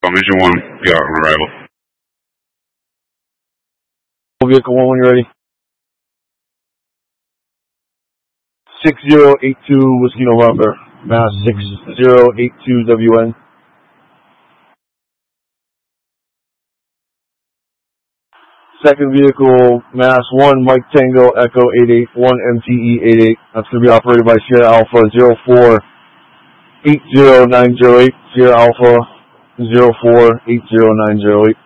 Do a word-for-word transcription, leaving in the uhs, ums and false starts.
Mission one, got on arrival. Vehicle one when you're ready. six zero eight two Whiskey November, Mass six zero eight two W N. Second vehicle, Mass one Mike Tango Echo eight eight one M T E eight eight. That's going to be operated by Sierra Alpha zero four eight zero nine zero eight. Sierra Alpha zero four eight zero nine zero eight.